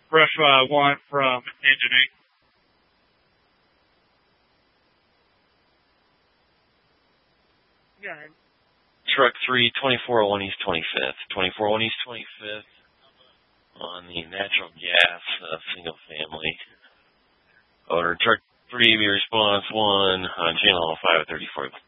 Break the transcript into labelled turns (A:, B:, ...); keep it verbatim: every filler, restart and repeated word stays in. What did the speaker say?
A: Brush uh, one from Engine eight.
B: Good.
C: Truck three, twenty-four oh one East twenty-fifth. twenty-four oh one East twenty-fifth on the natural gas uh, single family. Owner truck three, be response one on channel five thirty-four.